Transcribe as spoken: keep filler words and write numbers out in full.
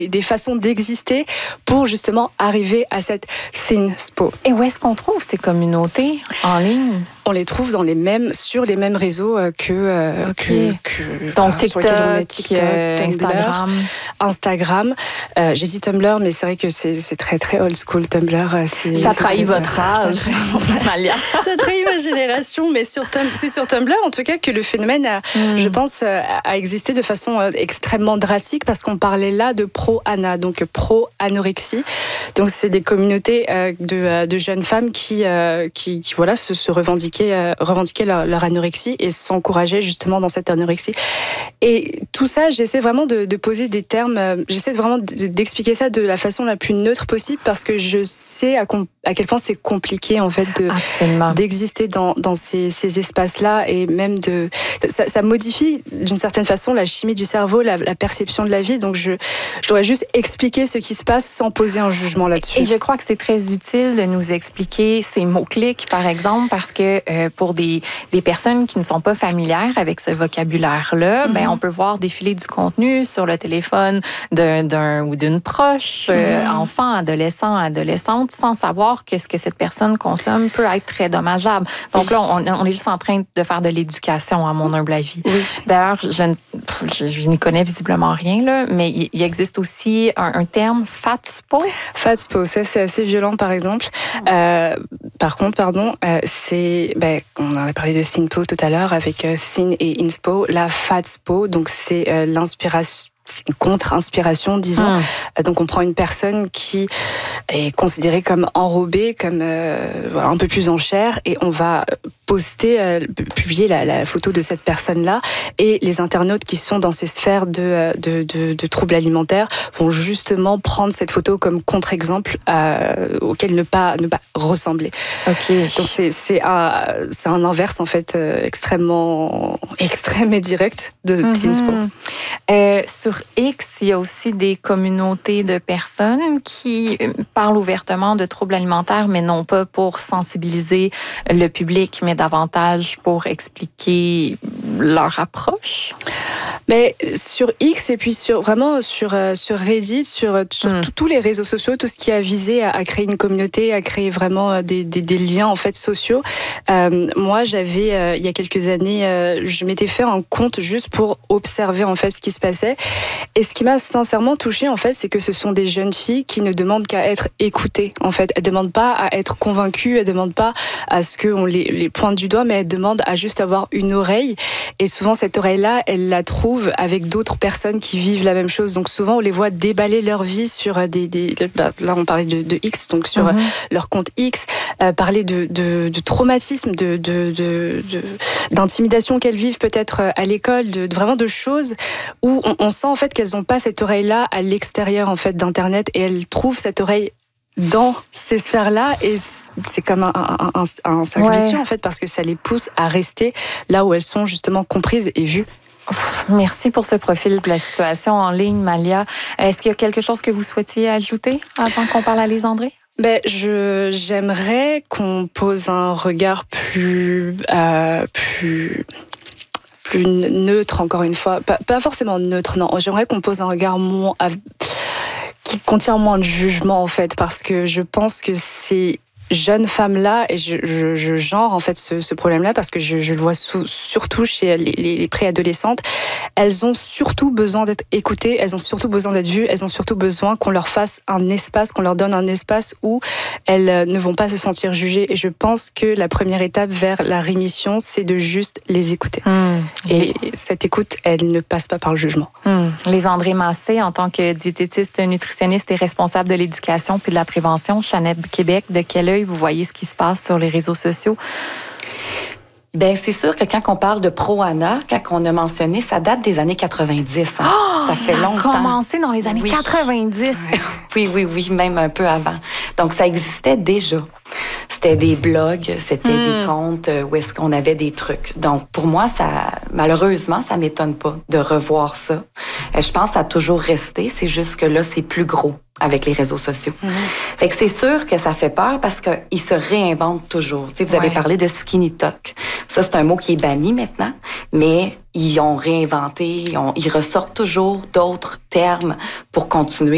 des façons d'exister pour justement arriver à cette thinspo. Et où est-ce qu'on trouve ces communautés en ligne? On les trouve dans les mêmes, sur les mêmes réseaux que, euh, okay. que, que donc TikTok, sur lesquels on a TikTok, euh, Tumblr, Instagram. Instagram. Euh, j'ai dit Tumblr, mais c'est vrai que c'est, c'est très très old school. Tumblr, c'est, ça c'est trahit votre âge, Malia. Ça trahit ma génération, mais sur Tum- c'est sur Tumblr en tout cas que le phénomène, a, mm. je pense, a existé de façon extrêmement drastique parce qu'on parlait là de pro-ana, donc pro-anorexie. Donc c'est des communautés euh, de, de jeunes femmes qui, euh, qui, qui voilà, se, se revendiquaient revendiquer leur, leur anorexie et s'encourager justement dans cette anorexie. Et tout ça, j'essaie vraiment de, de poser des termes, euh, j'essaie vraiment de, d'expliquer ça de la façon la plus neutre possible parce que je sais à, com- à quel point c'est compliqué en fait de, d'exister dans, dans ces, ces espaces-là et même de... Ça, ça modifie d'une certaine façon la chimie du cerveau, la, la perception de la vie. Donc je, je dois juste expliquer ce qui se passe sans poser un jugement là-dessus. Et je crois que c'est très utile de nous expliquer ces mots-clics, par exemple, parce que Euh, pour des, des personnes qui ne sont pas familières avec ce vocabulaire-là, mm-hmm. ben, on peut voir défiler du contenu sur le téléphone d'un, d'un ou d'une proche, mm-hmm. euh, enfant, adolescent, adolescente, sans savoir que ce que cette personne consomme peut être très dommageable. Donc oui. là, on, on est juste en train de faire de l'éducation, à mon humble avis. Oui. D'ailleurs, je, je, je n'y connais visiblement rien, là, mais il, il existe aussi un, un terme, fatspo. Fatspo, ça c'est assez violent, par exemple. Euh, par contre, pardon, euh, c'est Ben, on en a parlé de thinspo tout à l'heure avec euh, thin et inspo. La fatspo, donc c'est euh, l'inspiration, c'est une contre-inspiration, disons. Hum. Euh, donc on prend une personne qui est considérée comme enrobée, comme euh, voilà, un peu plus en chair, et on va poster, euh, publier la, la photo de cette personne-là. Et les internautes qui sont dans ces sphères de, de, de, de troubles alimentaires vont justement prendre cette photo comme contre-exemple euh, auquel ne pas, ne pas ressembler. Ok. Donc c'est, c'est, un, c'est un inverse en fait euh, extrêmement extrême et direct de mm-hmm. thinspo. Euh, sur X, il y a aussi des communautés de personnes qui parlent ouvertement de troubles alimentaires, mais non pas pour sensibiliser le public, mais davantage pour expliquer leur approche. Mais sur X et puis sur vraiment sur sur Reddit, sur, sur mm. tous les réseaux sociaux, tout ce qui a visé à, à créer une communauté, à créer vraiment des, des, des liens en fait sociaux. Euh, moi, j'avais euh, il y a quelques années, euh, je m'étais fait un compte juste pour observer en fait ce qui se passait. Et ce qui m'a sincèrement touchée en fait, c'est que ce sont des jeunes filles qui ne demandent qu'à être écoutées. En fait, elles demandent pas à être convaincues, elles demandent pas à ce qu'on les, les pointe du doigt, mais elles demandent à juste avoir une oreille. Et souvent cette oreille-là, elles la trouvent avec d'autres personnes qui vivent la même chose. Donc souvent, on les voit déballer leur vie sur des... des là, on parlait de, de X, donc sur mm-hmm. leur compte X, euh, parler de, de, de traumatisme, de, de, de, de, d'intimidation qu'elles vivent peut-être à l'école, de, de vraiment de choses où on, on sent en fait qu'elles n'ont pas cette oreille-là à l'extérieur en fait d'Internet et elles trouvent cette oreille dans ces sphères-là et c'est comme un, un, un, un cercle ouais. vicieux en fait parce que ça les pousse à rester là où elles sont justement comprises et vues. Merci pour ce profil de la situation en ligne, Malia. Est-ce qu'il y a quelque chose que vous souhaitiez ajouter avant qu'on parle à Lise André? Ben, je, j'aimerais qu'on pose un regard plus, euh, plus, plus neutre, encore une fois. Pas, pas forcément neutre, non. J'aimerais qu'on pose un regard moins, qui contient moins de jugement, en fait, parce que je pense que c'est jeunes femmes-là, et je, je, je genre en fait ce, ce problème-là parce que je, je le vois sous, surtout chez les, les préadolescentes, elles ont surtout besoin d'être écoutées, elles ont surtout besoin d'être vues, elles ont surtout besoin qu'on leur fasse un espace, qu'on leur donne un espace où elles ne vont pas se sentir jugées. Et je pense que la première étape vers la rémission, c'est de juste les écouter. Mmh. Et cette écoute, elle ne passe pas par le jugement. Mmh. Lise André Massé, en tant que diététiste, nutritionniste et responsable de l'éducation puis de la prévention, Chanette Québec, de quel œil vous voyez ce qui se passe sur les réseaux sociaux? Bien, c'est sûr que quand on parle de pro-ana, quand on a mentionné, ça date des années quatre-vingt-dix. Hein. Oh, ça fait ça longtemps. Ça a commencé dans les années oui. quatre-vingt-dix. Oui, oui, oui, même un peu avant. Donc, ça existait déjà. C'était des blogs, c'était mm. des comptes où est-ce qu'on avait des trucs. Donc, pour moi, ça, malheureusement, ça m'étonne pas de revoir ça. Je pense que ça a toujours resté. C'est juste que là, c'est plus gros avec les réseaux sociaux. Mm. Fait que c'est sûr que ça fait peur parce qu'ils se réinventent toujours. Tu sais, vous ouais. avez parlé de skinny talk. Ça, c'est un mot qui est banni maintenant, mais ils ont réinventé, ils, ont, ils ressortent toujours d'autres termes pour continuer